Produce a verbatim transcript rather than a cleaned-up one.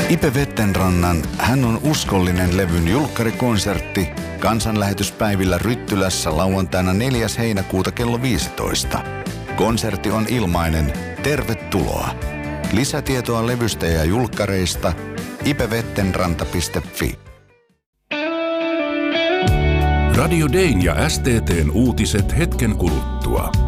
Ipe Vettenrannan Hän on uskollinen levyn julkkarikonsertti kansanlähetyspäivillä Ryttylässä lauantaina neljäs heinäkuuta kello viisitoista. Konsertti on ilmainen. Tervetuloa. Lisätietoa levystä ja julkkareista ipevettenranta piste fi. Radio Dayn ja S T T:n uutiset hetken kuluttua.